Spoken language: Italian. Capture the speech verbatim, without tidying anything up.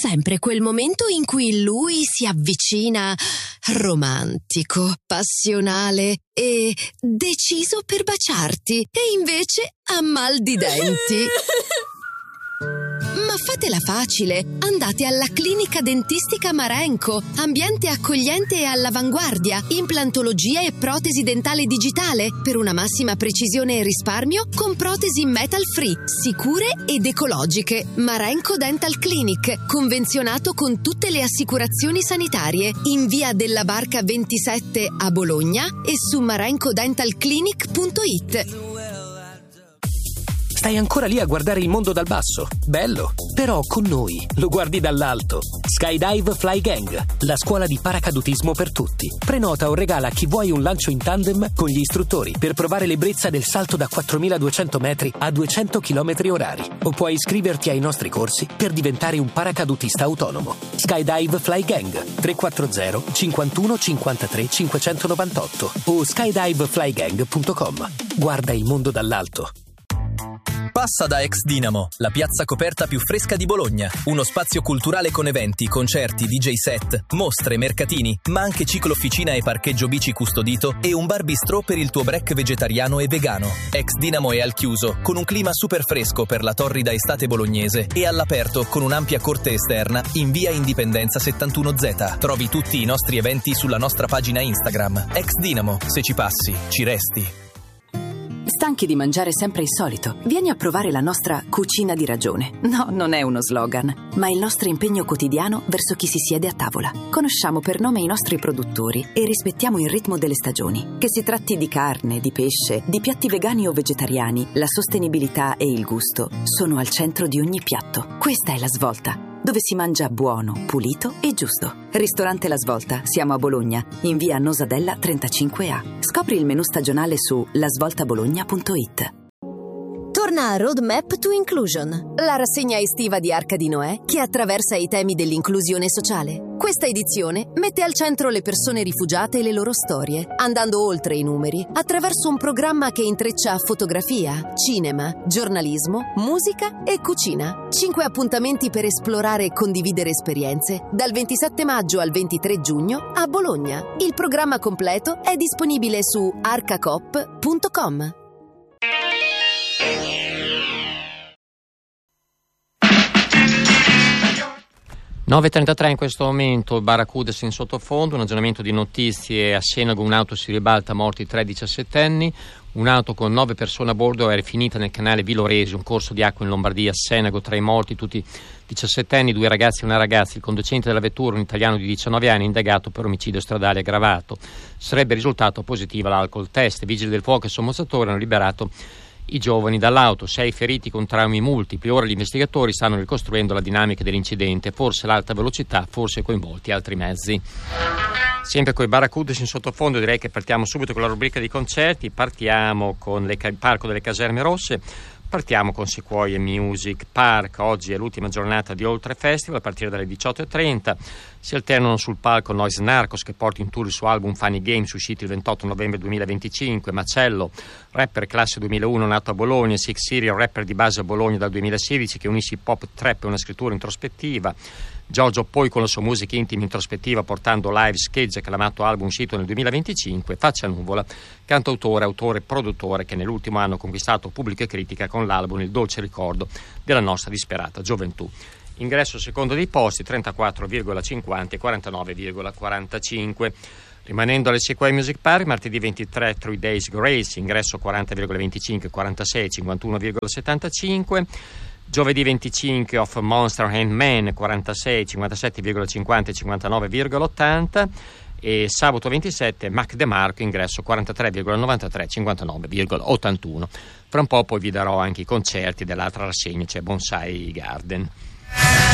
sempre quel momento in cui lui si avvicina romantico, passionale e deciso per baciarti, e invece ha mal di denti. Ma fatela facile, andate alla clinica dentistica Marenco, ambiente accogliente e all'avanguardia, implantologia e protesi dentale digitale, per una massima precisione e risparmio con protesi metal free, sicure ed ecologiche. Marenco Dental Clinic, convenzionato con tutte le assicurazioni sanitarie, in via della Barca ventisette a Bologna e su marenco dental clinic punto it. Stai ancora lì a guardare il mondo dal basso? Bello! Però con noi lo guardi dall'alto. Skydive Fly Gang, la scuola di paracadutismo per tutti. Prenota o regala a chi vuoi un lancio in tandem con gli istruttori per provare l'ebbrezza del salto da quattromiladuecento metri a duecento chilometri orari. O puoi iscriverti ai nostri corsi per diventare un paracadutista autonomo. Skydive Fly Gang tre quattro zero cinquantuno cinquantatré cinquecentonovantotto o skydiveflygang punto com. Guarda il mondo dall'alto. Passa da Ex Dinamo, la piazza coperta più fresca di Bologna. Uno spazio culturale con eventi, concerti, D J set, mostre, mercatini, ma anche ciclo-officina e parcheggio bici custodito e un bar bistrò per il tuo break vegetariano e vegano. Ex Dinamo è al chiuso, con un clima super fresco per la torrida estate bolognese, e all'aperto con un'ampia corte esterna in via Indipendenza settantuno Z. Trovi tutti i nostri eventi sulla nostra pagina Instagram. Ex Dinamo, se ci passi, ci resti. Stanchi di mangiare sempre il solito? Vieni a provare la nostra cucina di ragione. No, non è uno slogan, ma il nostro impegno quotidiano verso chi si siede a tavola. Conosciamo per nome i nostri produttori e rispettiamo il ritmo delle stagioni. Che si tratti di carne, di pesce, di piatti vegani o vegetariani, la sostenibilità e il gusto sono al centro di ogni piatto. Questa è La Svolta, dove si mangia buono, pulito e giusto. Ristorante La Svolta, siamo a Bologna, in via Nosadella trentacinque A. Scopri il menù stagionale su la svolta bologna punto it. Torna a Roadmap to Inclusion, la rassegna estiva di Arca di Noè che attraversa i temi dell'inclusione sociale. Questa edizione mette al centro le persone rifugiate e le loro storie, andando oltre i numeri, attraverso un programma che intreccia fotografia, cinema, giornalismo, musica e cucina. Cinque appuntamenti per esplorare e condividere esperienze, dal ventisette maggio al ventitré giugno a Bologna. Il programma completo è disponibile su arcacop punto com. nove e trentatré in questo momento, Barracudas in sottofondo, un aggiornamento di notizie. A Senago un'auto si ribalta, morti tre diciassettenni, un'auto con nove persone a bordo è finita nel canale Viloresi, un corso di acqua in Lombardia. A Senago, tra i morti tutti diciassettenni, due ragazzi e una ragazza. Il conducente della vettura, un italiano di diciannove anni, indagato per omicidio stradale aggravato. Sarebbe risultato positivo all'alcol test. I vigili del fuoco e sommozzatori hanno liberato i giovani dall'auto, sei feriti con traumi multipli. Ora gli investigatori stanno ricostruendo la dinamica dell'incidente, forse l'alta velocità, forse coinvolti altri mezzi. Sempre con i Barracudas in sottofondo, direi che partiamo subito con la rubrica di concerti. Partiamo con le, il Parco delle Caserme Rosse. Partiamo con Sequoia Music Park. Oggi è l'ultima giornata di Oltre Festival, a partire dalle diciotto e trenta. Si alternano sul palco Noise Narcos, che porta in tour il suo album Funny Games, uscito il ventotto novembre duemilaventicinque, Macello, rapper classe duemilauno nato a Bologna, Six Serial, rapper di base a Bologna dal duemilasedici, che unisce pop, trap e una scrittura introspettiva. Giorgio Poi con la sua musica intima introspettiva, portando live Scheggia, acclamato album uscito nel duemilaventicinque. Faccia Nuvola, cantautore, autore, produttore, che nell'ultimo anno ha conquistato pubblico e critica con l'album Il dolce ricordo della nostra disperata gioventù. Ingresso secondo dei posti trentaquattro virgola cinquanta e quarantanove virgola quarantacinque. Rimanendo alle Sequoia Music Park, martedì ventitré Three Days Grace, ingresso quaranta virgola venticinque, quarantasei, cinquantuno virgola settantacinque. Giovedì venticinque Of Monster and Man, quarantasei, cinquantasette virgola cinquanta e cinquantanove virgola ottanta. E sabato ventisette Mac DeMarco, ingresso quarantatré virgola novantatré, cinquantanove virgola ottantuno. Fra un po' poi vi darò anche i concerti dell'altra rassegna, cioè Bonsai Garden.